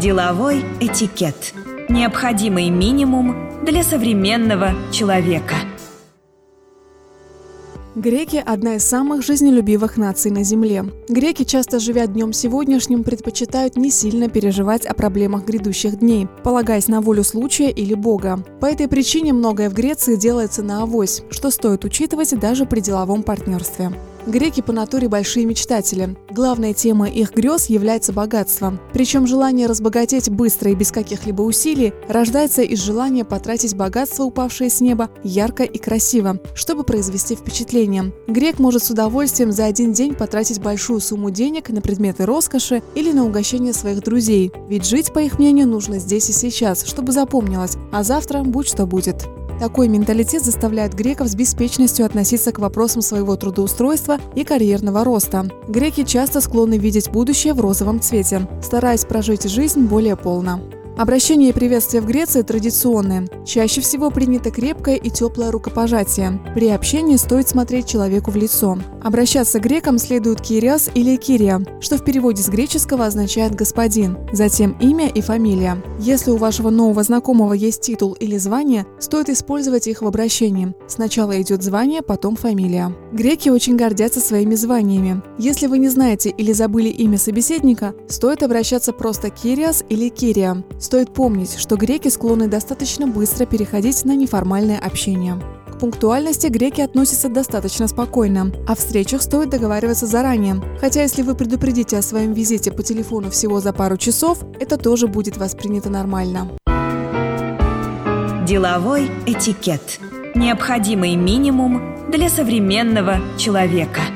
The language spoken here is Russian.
Деловой этикет. Необходимый минимум для современного человека. Греки – одна из самых жизнелюбивых наций на Земле. Греки, часто живя днем сегодняшним, предпочитают не сильно переживать о проблемах грядущих дней, полагаясь на волю случая или Бога. По этой причине многое в Греции делается наавось, что стоит учитывать даже при деловом партнерстве. Греки по натуре большие мечтатели. Главной темой их грез является богатство. Причем желание разбогатеть быстро и без каких-либо усилий рождается из желания потратить богатство, упавшее с неба, ярко и красиво, чтобы произвести впечатление. Грек может с удовольствием за один день потратить большую сумму денег на предметы роскоши или на угощение своих друзей. Ведь жить, по их мнению, нужно здесь и сейчас, чтобы запомнилось, а завтра будь что будет. Такой менталитет заставляет греков с беспечностью относиться к вопросам своего трудоустройства и карьерного роста. Греки часто склонны видеть будущее в розовом цвете, стараясь прожить жизнь более полно. Обращение и приветствия в Греции традиционные. Чаще всего принято крепкое и теплое рукопожатие. При общении стоит смотреть человеку в лицо. Обращаться к грекам следует «кириос» или «кирия», что в переводе с греческого означает «господин», затем имя и фамилия. Если у вашего нового знакомого есть титул или звание, стоит использовать их в обращении. Сначала идет звание, потом фамилия. Греки очень гордятся своими званиями. Если вы не знаете или забыли имя собеседника, стоит обращаться просто «кириос» или «кирия». Стоит помнить, что греки склонны достаточно быстро переходить на неформальное общение. К пунктуальности греки относятся достаточно спокойно, а в встречах стоит договариваться заранее. Хотя если вы предупредите о своем визите по телефону всего за пару часов, это тоже будет воспринято нормально. Деловой этикет. Необходимый минимум для современного человека.